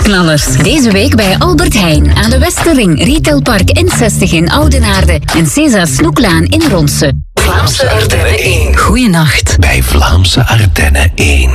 Weekknallers. Deze week bij Albert Heijn aan de Westerring, Retailpark N60 in Oudenaarde en César Snoeklaan in Ronse. Vlaamse Ardennen 1. Goeienacht. Bij Vlaamse Ardennen 1.